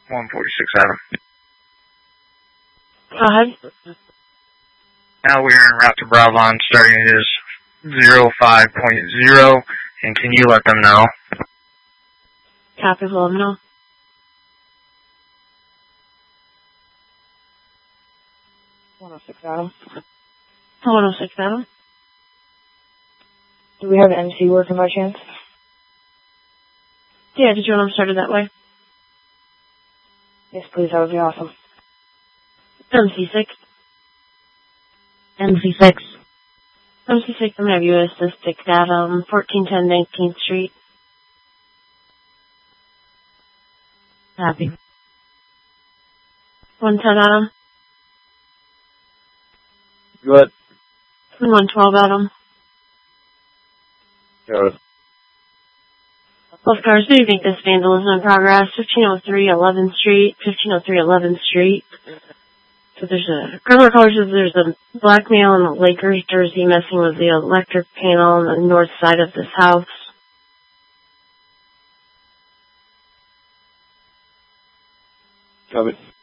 146 Adam. Go ahead. Now we are en route to Bravon, starting is 05.0, and can you let them know? Copy, will let them know. 106 Adam. 106 Adam. Do we have an MC working by chance? Yeah, did you want them started that way? Yes, please. That would be awesome. MC6. MC6. MC6, I'm going to have you assist at 1410 19th Street. Copy. 110 Adam. Good. 112 Adam. Good. Both cars, do you think this vandalism in progress? 1503 11th Street, 1503 11th Street. So there's a criminal colors, there's a black male in a Lakers jersey messing with the electric panel on the north side of this house. Copy.